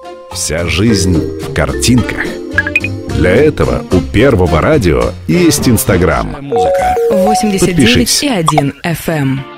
Вся жизнь в картинках. Для этого у Первого радио есть Инстаграм. 89,1 FM.